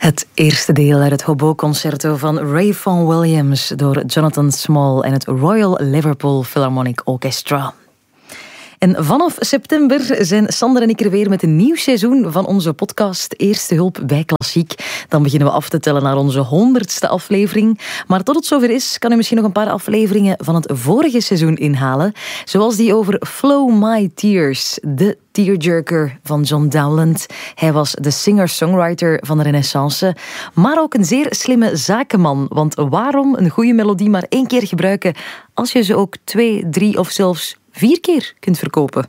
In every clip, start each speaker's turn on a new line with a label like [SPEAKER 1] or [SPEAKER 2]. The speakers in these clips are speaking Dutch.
[SPEAKER 1] Het eerste deel uit het Hobo-concerto van Ray Vaughan Williams door Jonathan Small en het Royal Liverpool Philharmonic Orchestra. En vanaf september zijn Sander en ik er weer met een nieuw seizoen van onze podcast Eerste Hulp bij Klassiek. Dan beginnen we af te tellen naar onze 100ste aflevering. Maar tot het zover is, kan u misschien nog een paar afleveringen van het vorige seizoen inhalen. Zoals die over Flow My Tears, de tearjerker van John Dowland. Hij was de singer-songwriter van de Renaissance, maar ook een zeer slimme zakenman. Want waarom een goede melodie maar 1 keer gebruiken als je ze ook 2, 3 of zelfs 4 keer kunt verkopen?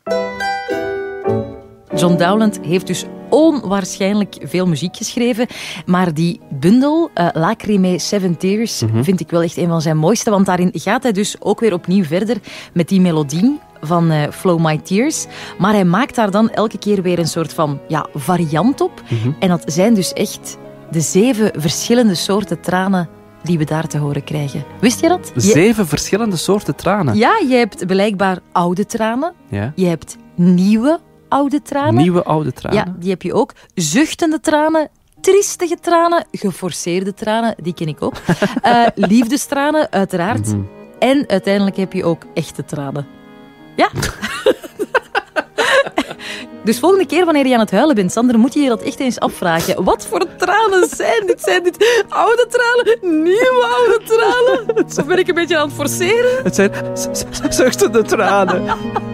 [SPEAKER 1] John Dowland heeft dus onwaarschijnlijk veel muziek geschreven, maar die bundel, Lacrimae 7 Tears, vind ik wel echt een van zijn mooiste, want daarin gaat hij dus ook weer opnieuw verder met die melodie van Flow My Tears, maar hij maakt daar dan elke keer weer een soort van variant op. En dat zijn dus echt de 7 verschillende soorten tranen die we daar te horen krijgen. Wist je dat?
[SPEAKER 2] 7 verschillende soorten tranen?
[SPEAKER 1] Ja, je hebt blijkbaar oude tranen.
[SPEAKER 2] Ja.
[SPEAKER 1] Je hebt nieuwe oude tranen.
[SPEAKER 2] Nieuwe oude tranen?
[SPEAKER 1] Ja, die heb je ook. Zuchtende tranen, triestige tranen, geforceerde tranen, die ken ik ook. Liefdestranen, uiteraard. En uiteindelijk heb je ook echte tranen. Ja. Dus volgende keer wanneer je aan het huilen bent, Sander, moet je je dat echt eens afvragen. Wat voor tranen zijn dit? Zijn dit oude tranen? Nieuwe oude tranen? Of ben ik een beetje aan het forceren?
[SPEAKER 2] Het zijn zuchtende tranen.